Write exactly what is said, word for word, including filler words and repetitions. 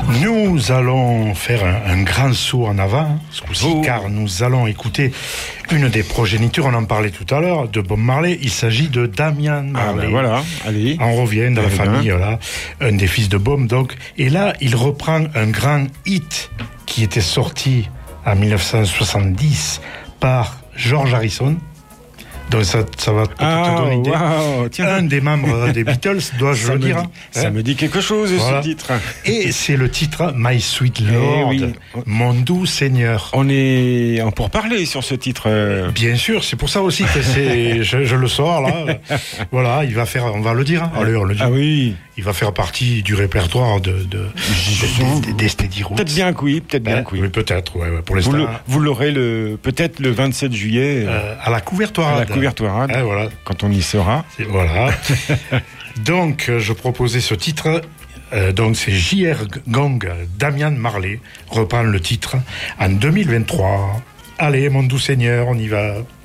Nous allons faire un, un grand saut en avant, ce coup-ci, oh. car nous allons écouter une des progénitures, on en parlait tout à l'heure, de Bob Marley. Il s'agit de Damian Marley. Ah ben voilà, allez. On revient dans allez la famille, là, un des fils de Bob, donc. Et là, il reprend un grand hit qui était sorti en dix-neuf cent soixante-dix par George Harrison. Donc ça, ça va peut-être ah, te donner une idée. Wow, tiens. Un des membres des Beatles, dois-je le dire. Dit, ça hein me dit quelque chose, voilà. Ce titre. Et c'est le titre My Sweet Lord, eh oui. Mon doux Seigneur. On est en pourparlers sur ce titre. Bien sûr, c'est pour ça aussi que c'est, je, je le sors là. Voilà, il va faire, on va le dire. Hein. Allez, on le dit. Ah oui. Il va faire partie du répertoire de, de, de, des Steady Roots. Peut-être bien que oui, peut-être bien que oui. Oui, peut-être, ouais, ouais, pour l'instant. Vous, le, vous l'aurez le, peut-être le vingt-sept juillet. Euh, à la couvertoirade. À la couvertoirade. Ah, voilà. Quand on y sera. C'est, voilà. Donc, je proposais ce titre. Euh, donc, c'est J R. Gong, Damian Marley, reprend le titre en deux mille vingt-trois. Allez, mon doux Seigneur, on y va.